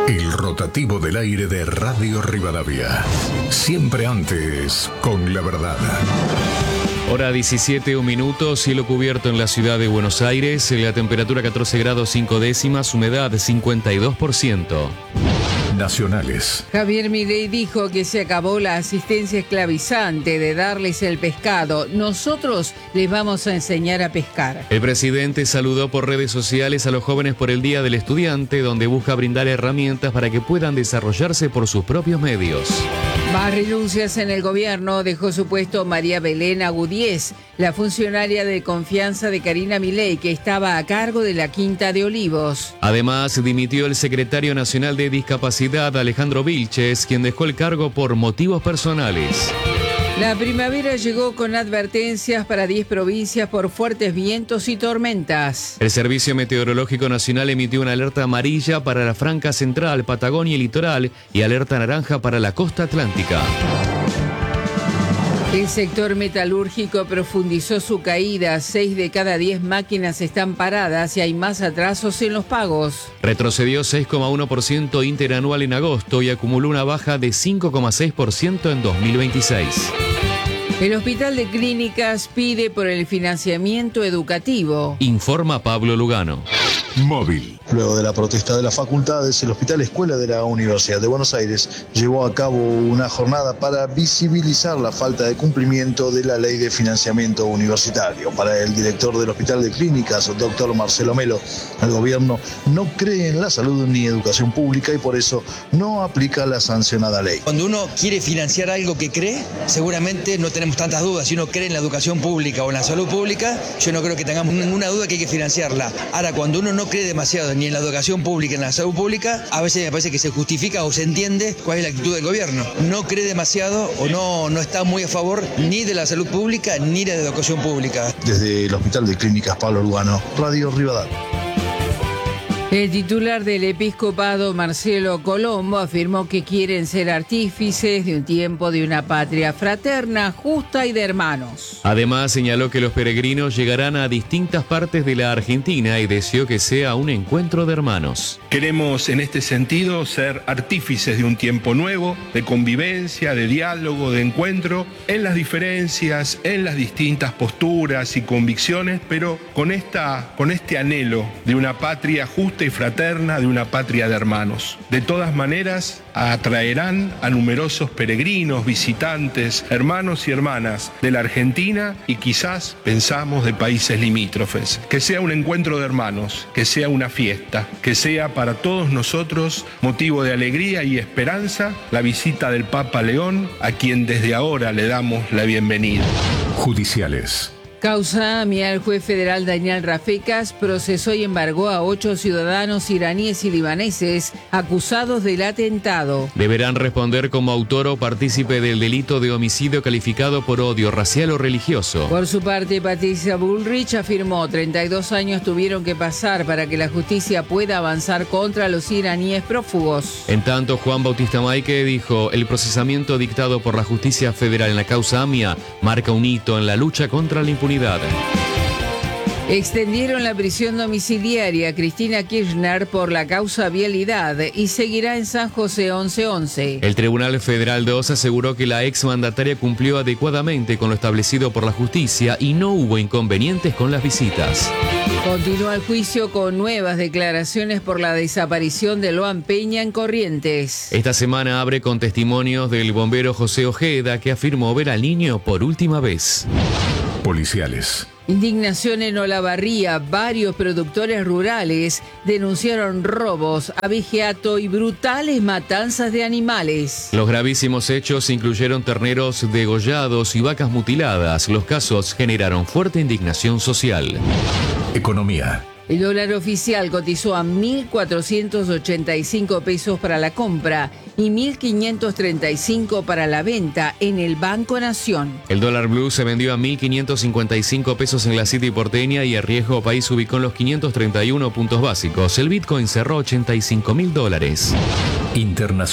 El rotativo del aire de Radio Rivadavia. Siempre antes, con la verdad. Hora 17, 1 minuto, cielo cubierto en la ciudad de Buenos Aires, la temperatura 14 grados 5 décimas, humedad 52%. Nacionales. Javier Milei dijo que se acabó la asistencia esclavizante de darles el pescado. Nosotros les vamos a enseñar a pescar. El presidente saludó por redes sociales a los jóvenes por el Día del Estudiante, donde busca brindar herramientas para que puedan desarrollarse por sus propios medios. Más renuncias en el gobierno. Dejó su puesto María Belén Agudíez, la funcionaria de confianza de Karina Milei, que estaba a cargo de la Quinta de Olivos. Además, dimitió el secretario nacional de Discapacidad, Alejandro Vilches, quien dejó el cargo por motivos personales. La primavera llegó con advertencias para 10 provincias por fuertes vientos y tormentas. El Servicio Meteorológico Nacional emitió una alerta amarilla para la Franca Central, Patagonia y Litoral y alerta naranja para la costa atlántica. El sector metalúrgico profundizó su caída. 6 de cada 10 máquinas están paradas y hay más atrasos en los pagos. Retrocedió 6,1% interanual en agosto y acumuló una baja de 5,6% en 2026. El Hospital de Clínicas pide por el financiamiento educativo. Informa Pablo Lugano. Móvil. Luego de la protesta de las facultades, el Hospital Escuela de la Universidad de Buenos Aires llevó a cabo una jornada para visibilizar la falta de cumplimiento de la ley de financiamiento universitario. Para el director del Hospital de Clínicas, doctor Marcelo Melo, el gobierno no cree en la salud ni educación pública y por eso no aplica la sancionada ley. Cuando uno quiere financiar algo que cree, seguramente no tenemos tantas dudas. Si uno cree en la educación pública o en la salud pública, yo no creo que tengamos ninguna duda que hay que financiarla. Ahora, cuando uno no cree demasiado ni en la educación pública ni en la salud pública, a veces me parece que se justifica o se entiende cuál es la actitud del gobierno. No cree demasiado o no está muy a favor ni de la salud pública ni de la educación pública. Desde el Hospital de Clínicas Pablo Lugano, Radio Rivadavia. El titular del episcopado, Marcelo Colombo, afirmó que quieren ser artífices de un tiempo de una patria fraterna, justa y de hermanos. Además, señaló que los peregrinos llegarán a distintas partes de la Argentina y deseó que sea un encuentro de hermanos. Queremos, en este sentido, ser artífices de un tiempo nuevo, de convivencia, de diálogo, de encuentro, en las diferencias, en las distintas posturas y convicciones, pero con este anhelo de una patria justa y fraterna, de una patria de hermanos. De todas maneras, atraerán a numerosos peregrinos, visitantes, hermanos y hermanas de la Argentina y quizás pensamos de países limítrofes. Que sea un encuentro de hermanos, que sea una fiesta, que sea para todos nosotros motivo de alegría y esperanza la visita del Papa León, a quien desde ahora le damos la bienvenida. Judiciales. Causa AMIA, el juez federal Daniel Rafecas procesó y embargó a 8 ciudadanos iraníes y libaneses acusados del atentado. Deberán responder como autor o partícipe del delito de homicidio calificado por odio racial o religioso. Por su parte, Patricia Bullrich afirmó 32 años tuvieron que pasar para que la justicia pueda avanzar contra los iraníes prófugos. En tanto, Juan Bautista Maike dijo, el procesamiento dictado por la justicia federal en la causa AMIA marca un hito en la lucha contra la impunidad. Extendieron la prisión domiciliaria a Cristina Kirchner por la causa vialidad y seguirá en San José 1111. El Tribunal Federal 2 aseguró que la exmandataria cumplió adecuadamente con lo establecido por la justicia y no hubo inconvenientes con las visitas. Continúa el juicio con nuevas declaraciones por la desaparición de Loan Peña en Corrientes. Esta semana abre con testimonios del bombero José Ojeda, que afirmó ver al niño por última vez. Policiales. Indignación en Olavarría. Varios productores rurales denunciaron robos, abigeato y brutales matanzas de animales. Los gravísimos hechos incluyeron terneros degollados y vacas mutiladas. Los casos generaron fuerte indignación social. Economía. El dólar oficial cotizó a 1.485 pesos para la compra y 1.535 para la venta en el Banco Nación. El dólar blue se vendió a 1.555 pesos en la City porteña y el riesgo país ubicó en los 531 puntos básicos. El Bitcoin cerró $85.000. Internacional.